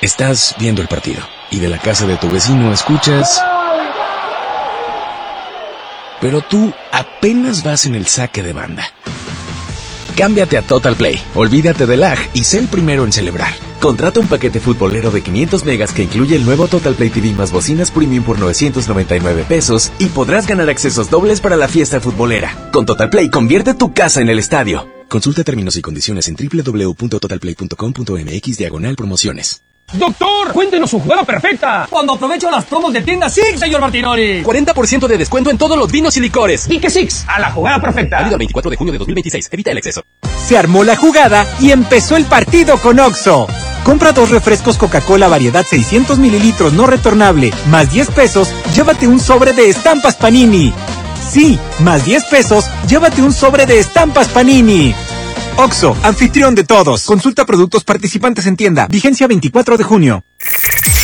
Estás viendo el partido y de la casa de tu vecino escuchas... Pero tú apenas vas en el saque de banda. Cámbiate a Total Play, olvídate del lag y sé el primero en celebrar. Contrata un paquete futbolero de 500 megas que incluye el nuevo Total Play TV más bocinas premium por 999 pesos y podrás ganar accesos dobles para la fiesta futbolera. Con Total Play, convierte tu casa en el estadio. Consulta términos y condiciones en www.totalplay.com.mx/promociones. ¡Doctor! ¡Cuéntenos su jugada perfecta! Cuando aprovecho las promos de tienda Six, señor Martinoli. 40% de descuento en todos los vinos y licores. ¿Y qué Six? A la jugada perfecta. Válido el 24 de junio de 2026. Evita el exceso. Se armó la jugada y empezó el partido con Oxxo. Compra 2 refrescos Coca-Cola variedad 600 mililitros no retornable, más 10 pesos, llévate un sobre de estampas Panini. Sí, más 10 pesos, llévate un sobre de estampas Panini. Oxxo, anfitrión de todos. Consulta productos participantes en tienda. Vigencia 24 de junio.